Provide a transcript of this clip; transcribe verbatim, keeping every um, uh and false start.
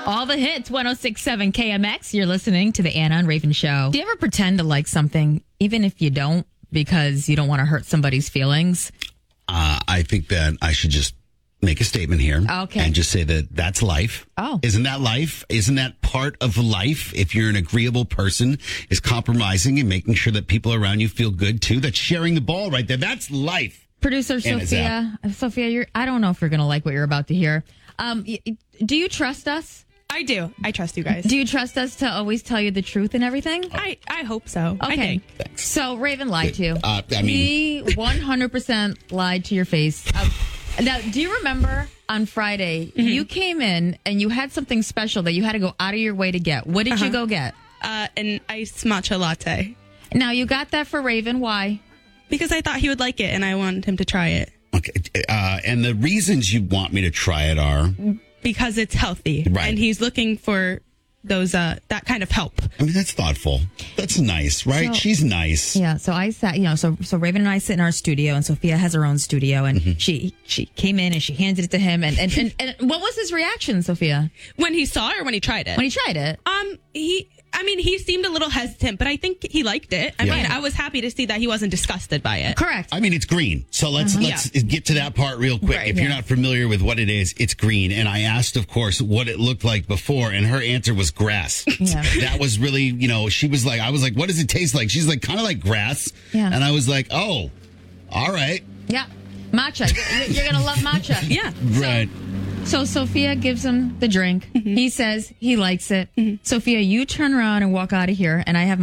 All the hits, one oh six point seven K M X. You're listening to the Anna and Raven Show. Do you ever pretend to like something, even if you don't, because you don't want to hurt somebody's feelings? Uh, I think that I should just make a statement here. Okay. And just say that that's life. Oh. Isn't that life? Isn't that part of life? If you're an agreeable person, is compromising and making sure that people around you feel good too. That's sharing the ball right there. That's life. Producer Anna Sophia, Sophia, you're, I don't know if you're going to like what you're about to hear. Um, y- do you trust us? I do. I trust you guys. Do you trust us to always tell you the truth and everything? I, I hope so. I Okay. think. So Raven lied to you. Uh, I mean- he one hundred percent lied to your face. Um, now, do you remember on Friday, Mm-hmm. you came in and you had something special that you had to go out of your way to get. What did Uh-huh. you go get? Uh, an iced matcha latte. Now, you got that for Raven. Why? Because I thought he would like it and I wanted him to try it. Okay. Uh, and the reasons you want me to try it are? Because it's healthy. Right. And he's looking for those uh that kind of help. I mean, that's thoughtful. That's nice, right? So- She's nice. Yeah, so I sat, you know, so so Raven and I sit in our studio, and Sophia has her own studio, and Mm-hmm. she she came in and she handed it to him, and and, and and what was his reaction, Sophia, When he saw it or when he tried it? when he tried it? Um, he, I mean, he seemed a little hesitant, but I think he liked it. I Yeah. mean, I was happy to see that he wasn't disgusted by it. Correct. I mean, it's green. So let's let's get to that part real quick. Right, if you're yeah. not familiar with what it is, it's green. And I asked, of course, what it looked like before, and her answer was grass. Yeah. That was really, you know, she was like, I was like, what does it taste like? She's like, kind of like grass. Yeah. And I was like, oh, all right. Yeah, matcha. You're, you're gonna love matcha. Yeah. Right. So Sophia gives him the drink. Mm-hmm. He says he likes it. Sophia, you turn around and walk out of here, and I have